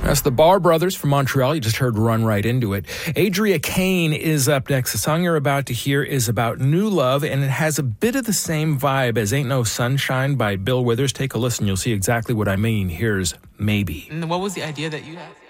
That's the Barr Brothers from Montreal. You just heard Run Right Into It. Adria Kane is up next. The song you're about to hear is about new love, and it has a bit of the same vibe as Ain't No Sunshine by Bill Withers. Take a listen. You'll see exactly what I mean. Here's Maybe. And what was the idea that you had?